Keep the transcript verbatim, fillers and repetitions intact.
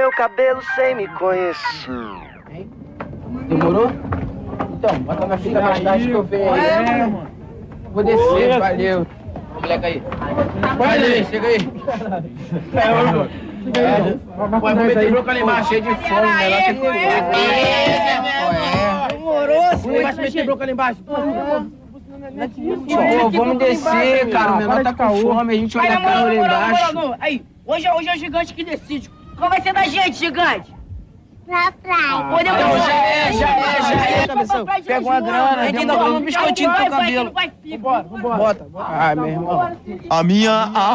meu cabelo sem me conhecer. Hein? Demorou? Então, bota na fita mais tarde que eu venho aí. É, mano. Vou descer, Oi, valeu. Ô, moleque aí. Vai aí, chega aí. É, mano. Pô, vou meter bronca ali embaixo, cheio de fome, o negócio é comer. É, demorou, filho. Vai meter bronca ali embaixo. Pô, vamos descer, cara. O menor tá com fome, a gente olha a cara ali embaixo. Aí, hoje, hoje é o gigante que decide. Qual vai ser da gente, gigante? Na praia. Podemos... Não, já é, já é, já é, cabeção. Pega uma grana, a gente ainda come um biscoitinho pro cabelo. Vambora, vambora. Bota, bota. Ah, meu irmão. A minha